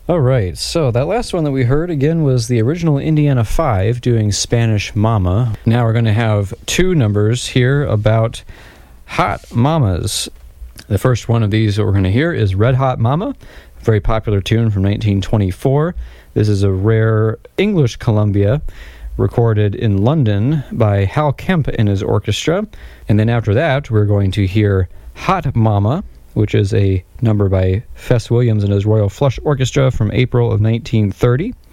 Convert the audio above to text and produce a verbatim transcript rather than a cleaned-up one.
All right, so that last one that we heard again was the original Indiana five doing Spanish Mama. Now we're going to have two numbers here about Hot Mamas. The first one of these that we're going to hear is Red Hot Mama, a very popular tune from nineteen twenty-four. This is a rare English Columbia recorded in London by Hal Kemp and his orchestra. And then after that, we're going to hear Hot Mama, which is a number by Fess Williams and his Royal Flush Orchestra from April of nineteen thirty.